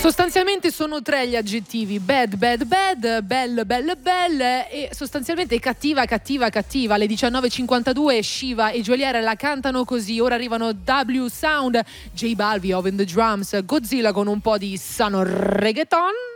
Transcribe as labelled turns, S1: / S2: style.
S1: Sostanzialmente sono 3 gli aggettivi: bad, bad, bad, belle, belle, belle, e sostanzialmente cattiva, cattiva, cattiva. Alle 19.52 Shiva e Geolier la cantano così. Ora arrivano W Sound, J Balvin, Oven the Drums, Godzilla con un po' di sano reggaeton.